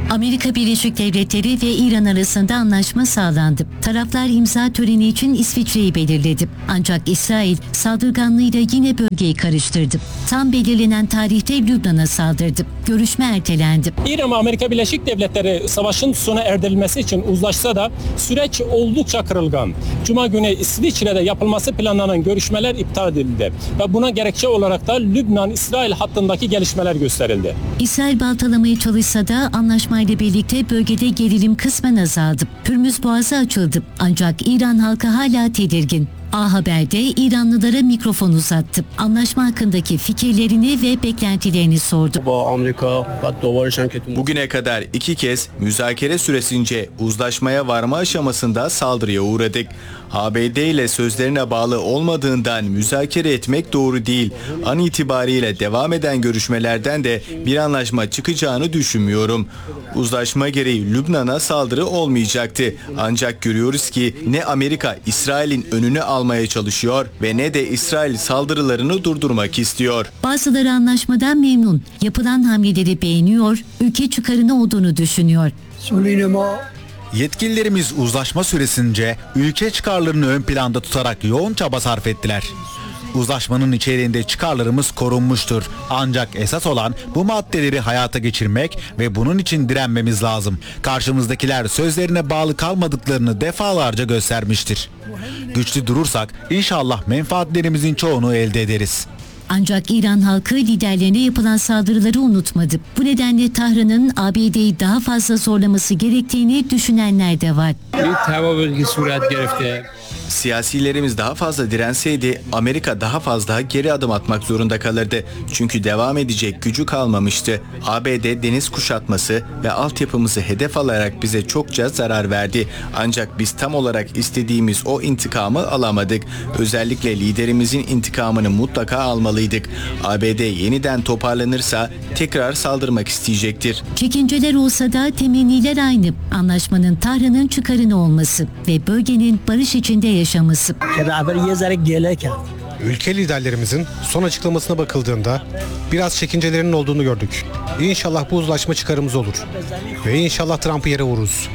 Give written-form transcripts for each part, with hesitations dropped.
Amerika Birleşik Devletleri ve İran arasında anlaşma sağlandı. Taraflar imza töreni için İsviçre'yi belirledi. Ancak İsrail saldırganlığıyla yine bölgeyi karıştırdı. Tam belirlenen tarihte Lübnan'a saldırdı. Görüşme ertelendi. İran ve Amerika Birleşik Devletleri savaşın sona erdirilmesi için uzlaşsa da süreç oldukça kırılgan. Cuma günü İsviçre'de yapılması planlanan görüşmeler iptal edildi. Ve buna gerekçe olarak da Lübnan-İsrail hattındaki gelişmeler gösterildi. İsrail baltalamaya çalışsa da anlaşmayla birlikte bölgede gerilim kısmen azaldı. Hürmüz Boğazı açıldı. Ancak İran halkı hala tedirgin. A Haber'de İranlılara mikrofon uzattı. Anlaşma hakkındaki fikirlerini ve beklentilerini sordu. Bugüne kadar 2 kez müzakere süresince uzlaşmaya varma aşamasında saldırıya uğradık. ABD ile sözlerine bağlı olmadığından müzakere etmek doğru değil. An itibariyle devam eden görüşmelerden de bir anlaşma çıkacağını düşünmüyorum. Uzlaşma gereği Lübnan'a saldırı olmayacaktı. Ancak görüyoruz ki ne Amerika İsrail'in önünü almaya çalışıyor ve ne de İsrail saldırılarını durdurmak istiyor. Bazıları anlaşmadan memnun. Yapılan hamleleri beğeniyor, ülke çıkarına olduğunu düşünüyor. Yetkililerimiz uzlaşma süresince ülke çıkarlarını ön planda tutarak yoğun çaba sarf ettiler. Uzlaşmanın içeriğinde çıkarlarımız korunmuştur. Ancak esas olan bu maddeleri hayata geçirmek ve bunun için direnmemiz lazım. Karşımızdakiler sözlerine bağlı kalmadıklarını defalarca göstermiştir. Güçlü durursak inşallah menfaatlerimizin çoğunu elde ederiz. Ancak İran halkı liderlerine yapılan saldırıları unutmadı. Bu nedenle Tahran'ın ABD'yi daha fazla zorlaması gerektiğini düşünenler de var. Siyasilerimiz daha fazla direnseydi Amerika daha fazla geri adım atmak zorunda kalırdı. Çünkü devam edecek gücü kalmamıştı. ABD deniz kuşatması ve altyapımızı hedef alarak bize çokça zarar verdi. Ancak biz tam olarak istediğimiz o intikamı alamadık. Özellikle liderimizin intikamını mutlaka almalıydık. ABD yeniden toparlanırsa tekrar saldırmak isteyecektir. Çekinceler olsa da temenniler aynı. Anlaşmanın Tahran'ın çıkarına olması ve bölgenin barış içinde yaşaması. Ülke liderlerimizin son açıklamasına bakıldığında biraz çekincelerinin olduğunu gördük. İnşallah bu uzlaşma çıkarımız olur. Ve inşallah Trump'ı yere vururuz.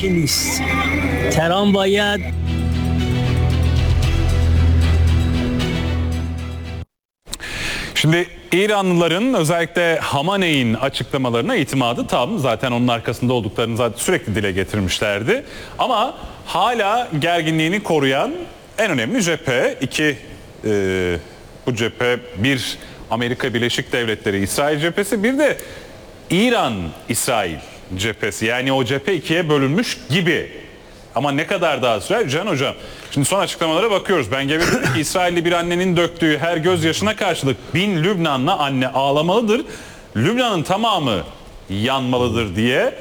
Şimdi İranlıların özellikle Hamaney'in açıklamalarına itimadı tam. Zaten onun arkasında olduklarını zaten sürekli dile getirmişlerdi. Ama hala gerginliğini koruyan en önemli cephe bu cephe bir Amerika Birleşik Devletleri İsrail cephesi, bir de İran-İsrail cephesi. Yani o cephe ikiye bölünmüş gibi. Ama ne kadar daha sürer? Can Hocam, şimdi son açıklamalara bakıyoruz. Ben dedim ki İsrailli bir annenin döktüğü her gözyaşına karşılık 1000 Lübnanlı anne ağlamalıdır. Lübnan'ın tamamı yanmalıdır diye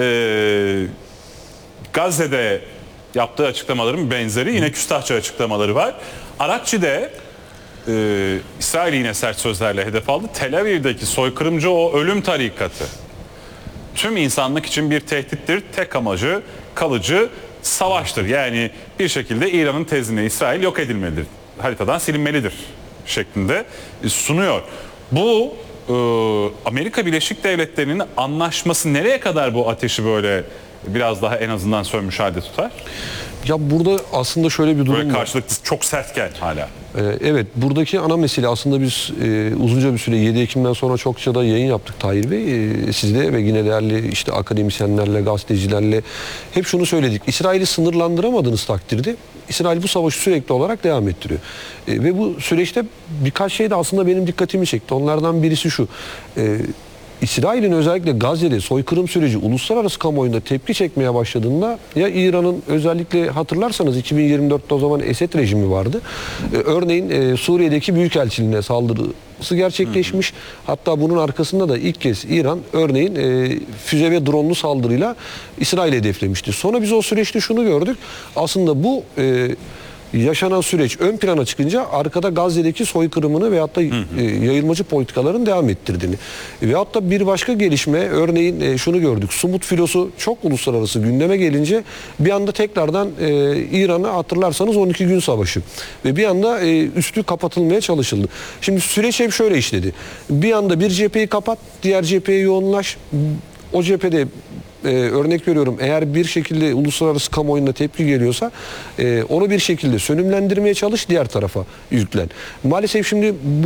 Gazze'de yaptığı açıklamaların benzeri yine küstahça açıklamaları var. Arakçi'de İsrail yine sert sözlerle hedef aldı. Tel Aviv'deki soykırımcı o ölüm tarikatı tüm insanlık için bir tehdittir. Tek amacı kalıcı savaştır. Yani bir şekilde İran'ın tezine İsrail yok edilmelidir. Haritadan silinmelidir şeklinde sunuyor. Bu Amerika Birleşik Devletleri'nin anlaşması nereye kadar bu ateşi böyle biraz daha en azından sönmüş halde tutar? Ya burada aslında şöyle bir durum böyle var. Karşılıklı çok sertken hala. Evet, buradaki ana mesele aslında biz uzunca bir süre 7 Ekim'den sonra çokça da yayın yaptık Tahir Bey. Sizle ve yine değerli işte akademisyenlerle, gazetecilerle hep şunu söyledik. İsrail'i sınırlandıramadığınız takdirde İsrail bu savaşı sürekli olarak devam ettiriyor. Ve bu süreçte birkaç şey de aslında benim dikkatimi çekti. Onlardan birisi şu. İsrail'in özellikle Gazze'de soykırım süreci uluslararası kamuoyunda tepki çekmeye başladığında ya İran'ın özellikle hatırlarsanız 2024'te o zaman Esed rejimi vardı. Örneğin Suriye'deki büyükelçiliğine saldırısı gerçekleşmiş. Hatta bunun arkasında da ilk kez İran örneğin füze ve dronlu saldırıyla İsrail'i hedeflemişti. Sonra biz o süreçte şunu gördük. Aslında bu yaşanan süreç ön plana çıkınca arkada Gazze'deki soykırımını veyahut da yayılmacı politikaların devam ettirdiğini. Veyahut da bir başka gelişme örneğin şunu gördük. Sumut filosu çok uluslararası gündeme gelince bir anda tekrardan İran'ı hatırlarsanız 12 gün savaşı ve bir anda üstü kapatılmaya çalışıldı. Şimdi süreç hep şöyle işledi. Bir anda bir cepheyi kapat, diğer cepheye yoğunlaş. O cephede örnek veriyorum, eğer bir şekilde uluslararası kamuoyuna tepki geliyorsa onu bir şekilde sönümlendirmeye çalış, diğer tarafa yüklen. Maalesef şimdi